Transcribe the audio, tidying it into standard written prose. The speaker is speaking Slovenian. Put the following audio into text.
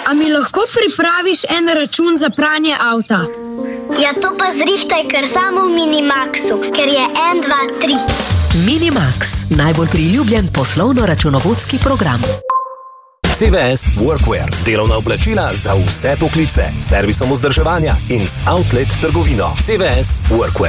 A mi lahko pripraviš en račun za pranje avta? Ja, to pa zrihtaj kar samo v Minimaxu, ker je 1, 2, 3. Minimax, najbolj priljubljen poslovno-računovodski program. CVS Workwear, delovna oblačila za vse poklice, servisom vzdrževanja in z outlet trgovino. CVS Workwear.